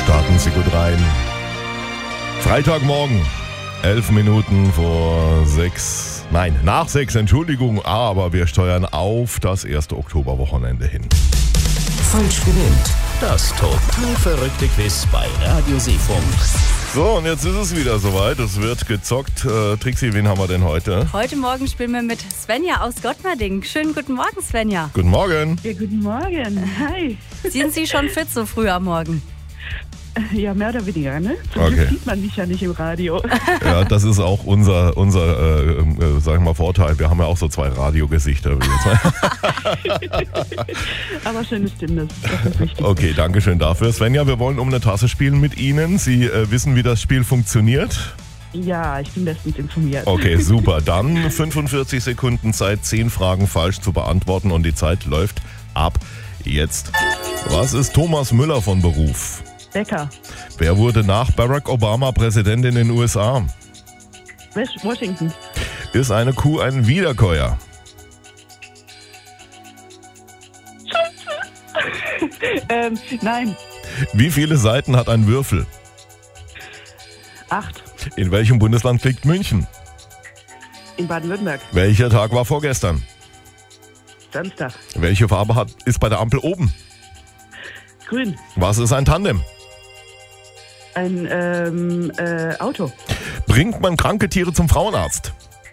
Starten Sie gut rein. Freitagmorgen, 11 Minuten vor 6. Nein, nach 6, Entschuldigung, aber wir steuern auf das erste Oktoberwochenende hin. Falsch gewinnt. Das total verrückte Quiz bei Radio Seefunk. So, und jetzt ist es wieder soweit. Es wird gezockt. Trixi, wen haben wir denn heute? Heute Morgen spielen wir mit Svenja aus Gottmarding. Schönen guten Morgen, Svenja. Guten Morgen. Ja, guten Morgen. Hi. Sind Sie schon fit so früh am Morgen? Ja, mehr oder weniger, ne? Zum Okay. Glück sieht man mich ja nicht im Radio. Ja, das ist auch unser sag ich mal, Vorteil. Wir haben ja auch so 2 Radiogesichter. Aber schöne Stimme, das ist wichtig. Okay, danke schön dafür. Svenja, wir wollen um eine Tasse spielen mit Ihnen. Sie wissen, wie das Spiel funktioniert? Ja, ich bin bestens informiert. Okay, super. Dann 45 Sekunden Zeit, 10 Fragen falsch zu beantworten und die Zeit läuft ab jetzt. Was ist Thomas Müller von Beruf? Becker, Wer wurde nach Barack Obama Präsident in den USA? Washington, Ist eine Kuh ein Wiederkäuer? nein, Wie viele Seiten hat ein Würfel? 8 In welchem Bundesland liegt München? in Baden-Württemberg, Welcher Tag war vorgestern? Samstag, Welche Farbe ist bei der Ampel oben? grün, Was ist ein Tandem? ein Auto. Bringt man kranke Tiere zum Frauenarzt?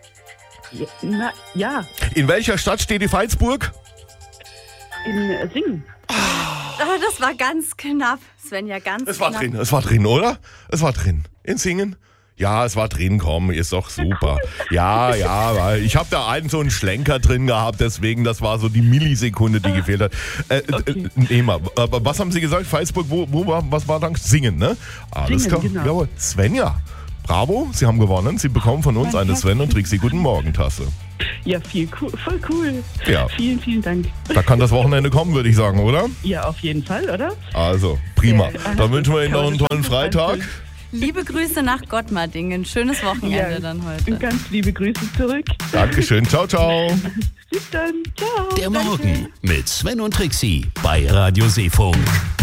Ja, In welcher Stadt steht die Veitsburg? in Singen. Oh, das war ganz knapp, Svenja, ganz Es war knapp. drin, es war drin, oder? Es war drin. In Singen? Ja, es war drin, komm, ist doch super. Ja, weil ich habe da so einen Schlenker drin gehabt, deswegen, das war so die Millisekunde, die gefehlt hat. Okay. Aber was haben Sie gesagt? Facebook, was war dann? Singen, ne? Alles Singen, klar. genau. Jawohl. Svenja, bravo, Sie haben gewonnen. Sie bekommen von uns eine Sven und Trixi Guten Morgen Tasse. Ja, voll cool. Ja. Vielen, vielen Dank. Da kann das Wochenende kommen, würde ich sagen, oder? Ja, auf jeden Fall, oder? Also, prima. Ja, Dann wünschen wir Ihnen noch einen tollen Freitag. Liebe Grüße nach Gottmarding. Schönes Wochenende dann heute. Und ganz liebe Grüße zurück. Dankeschön, ciao, ciao. Bis dann. Ciao. Der Morgen mit Sven und Trixi bei Radio Seefunk.